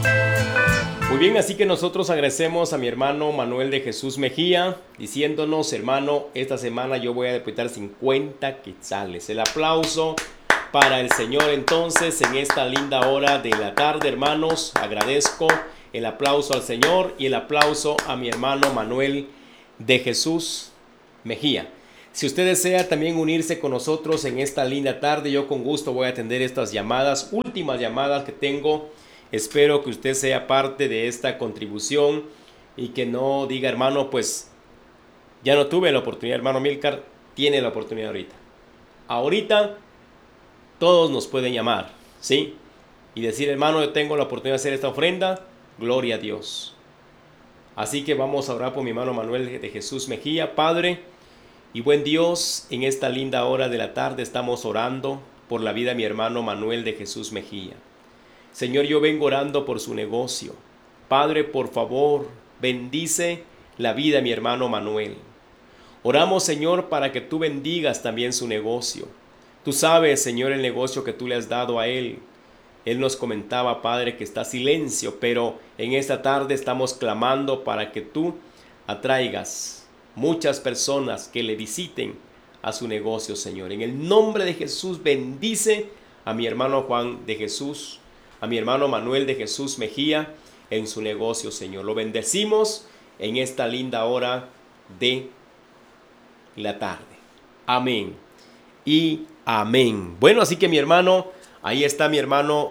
Muy bien, así que nosotros agradecemos a mi hermano Manuel de Jesús Mejía, diciéndonos: hermano, esta semana yo voy a depositar 50 quetzales. El aplauso para el Señor entonces en esta linda hora de la tarde, hermanos. Agradezco el aplauso al Señor y el aplauso a mi hermano Manuel de Jesús Mejía. Si usted desea también unirse con nosotros en esta linda tarde, yo con gusto voy a atender estas llamadas, últimas llamadas que tengo. Espero que usted sea parte de esta contribución y que no diga: hermano, pues ya no tuve la oportunidad. Hermano Milcar tiene la oportunidad ahorita. Ahorita todos nos pueden llamar, ¿sí? Y decir: hermano, yo tengo la oportunidad de hacer esta ofrenda. Gloria a Dios. Así que vamos a orar por mi hermano Manuel de Jesús Mejía. Padre y buen Dios, en esta linda hora de la tarde estamos orando por la vida de mi hermano Manuel de Jesús Mejía. Señor, yo vengo orando por su negocio. Padre, por favor, bendice la vida de mi hermano Manuel. Oramos, Señor, para que tú bendigas también su negocio. Tú sabes, Señor, el negocio que tú le has dado a él. Él nos comentaba, Padre, que está silencio, pero en esta tarde estamos clamando para que tú atraigas muchas personas que le visiten a su negocio, Señor. En el nombre de Jesús, bendice a mi hermano Juan de Jesús, a mi hermano Manuel de Jesús Mejía en su negocio, Señor. Lo bendecimos en esta linda hora de la tarde. Amén y amén. Bueno, así que mi hermano, ahí está mi hermano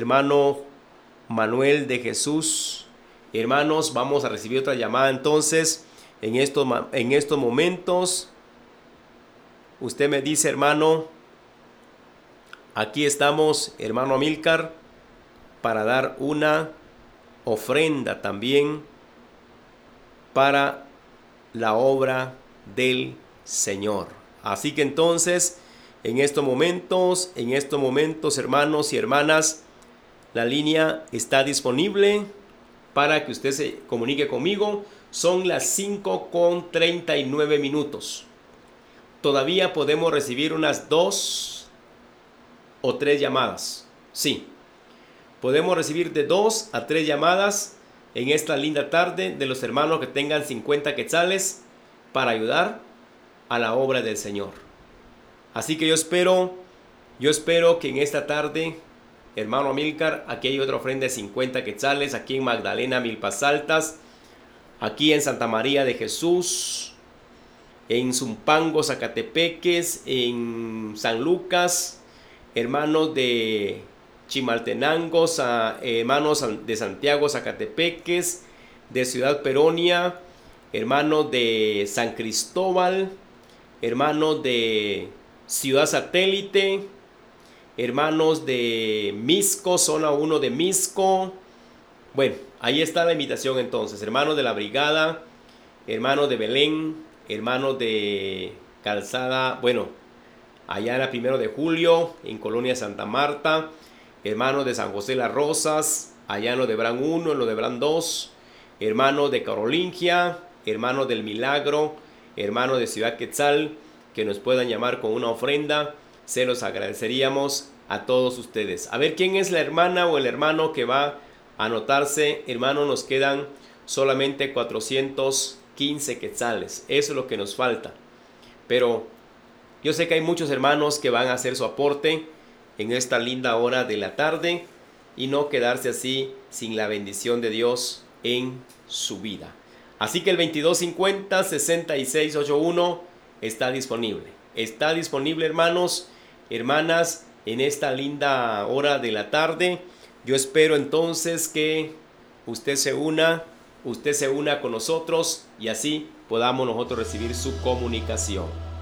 Manuel de Jesús. Hermanos, vamos a recibir otra llamada entonces. En estos momentos, usted me dice: hermano, aquí estamos, hermano Amílcar, para dar una ofrenda también para la obra del Señor. Así que entonces, en estos momentos, hermanos y hermanas, la línea está disponible para que usted se comunique conmigo. Son las 5:39. Todavía podemos recibir unas 2 o 3 llamadas. Sí, podemos recibir de 2 a 3 llamadas en esta linda tarde de los hermanos que tengan 50 quetzales para ayudar a la obra del Señor. Así que yo espero que en esta tarde, hermano Amílcar, aquí hay otra ofrenda de 50 quetzales, aquí en Magdalena, Milpas Altas, aquí en Santa María de Jesús, en Zumpango, Zacatepeques, en San Lucas, hermanos de Chimaltenango, hermanos de Santiago, Zacatepeques, de Ciudad Peronia, hermanos de San Cristóbal, hermanos de Ciudad Satélite, hermanos de Misco, zona 1 de Misco. Bueno, ahí está la invitación entonces. Hermanos de la Brigada, hermanos de Belén, hermanos de Calzada, bueno, allá en la 1 de Julio, en Colonia Santa Marta, hermanos de San José Las Rosas, allá en lo de Bran 1, en lo de Bran 2, hermanos de Carolingia, hermanos del Milagro, hermanos de Ciudad Quetzal, que nos puedan llamar con una ofrenda. Se los agradeceríamos a todos ustedes. A ver quién es la hermana o el hermano que va a anotarse. Hermano, nos quedan solamente 415 quetzales. Eso es lo que nos falta. Pero yo sé que hay muchos hermanos que van a hacer su aporte en esta linda hora de la tarde y no quedarse así sin la bendición de Dios en su vida. Así que el 2250-6681 está disponible. Está disponible, hermanos, hermanas, en esta linda hora de la tarde. Yo espero entonces que usted se una con nosotros y así podamos nosotros recibir su comunicación.